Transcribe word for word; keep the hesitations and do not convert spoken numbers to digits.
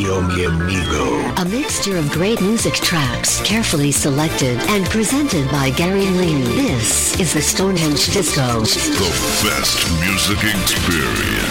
Radio Mi Amigo. A mixture of great music tracks, carefully selected and presented by Gary Lee. This is the Stonehenge Disco. The best music experience.